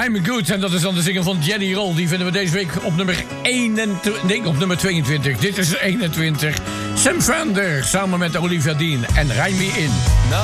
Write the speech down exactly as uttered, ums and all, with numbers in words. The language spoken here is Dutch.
I'm Good. En dat is dan de zinger van Jelly Roll. Die vinden we deze week op nummer eenentwintig. Nee, op nummer tweeëntwintig. Dit is eenentwintig. Sam Fender samen met Olivia Dean en Rijn Me In.